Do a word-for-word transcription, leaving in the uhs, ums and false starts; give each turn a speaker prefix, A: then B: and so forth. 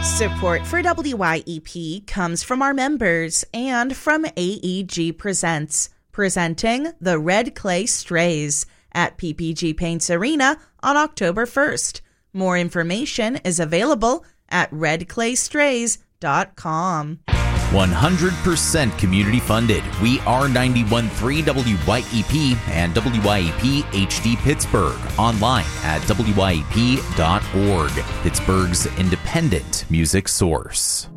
A: Support for W Y E P comes from our members and from A E G Presents, presenting the Red Clay Strays at P P G Paints Arena on October first. More information is available at red clay strays dot com.
B: one hundred percent community funded. We are ninety-one point three W Y E P and W Y E P H D Pittsburgh. Online at W Y E P dot org. Pittsburgh's independent music source.